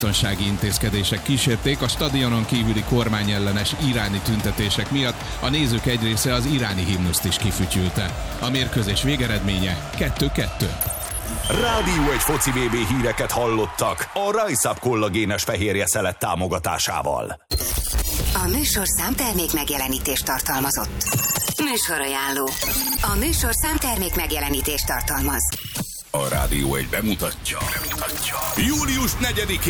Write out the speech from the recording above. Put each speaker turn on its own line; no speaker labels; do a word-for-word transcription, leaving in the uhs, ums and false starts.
biztonsági intézkedések kísérték a stadionon kívüli kormányellenes iráni tüntetések miatt. A nézők egy része az iráni himnuszt is kifütyülte. A mérkőzés végeredménye kettő kettő.
Rádió egy foci vé bé híreket hallottak a Rise Up kollagénes fehérje szelet támogatásával.
A műsorszám termék megjelenítést tartalmazott. Műsorajánló. A műsorszám termék megjelenítést tartalmaz.
A Rádió egy bemutatja. bemutatja. július negyedikén